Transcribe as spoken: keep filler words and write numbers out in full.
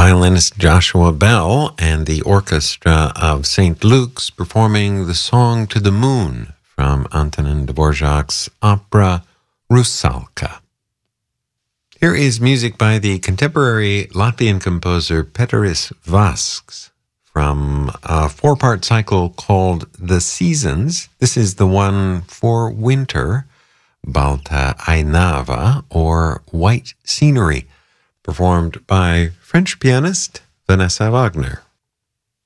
violinist Joshua Bell and the orchestra of Saint Luke's performing the Song to the Moon from Antonin Dvorak's opera Rusalka. Here is music by the contemporary Latvian composer Pēteris Vasks from a four-part cycle called The Seasons. This is the one for winter, Balta Ainava, or White Scenery, performed by French pianist Vanessa Wagner.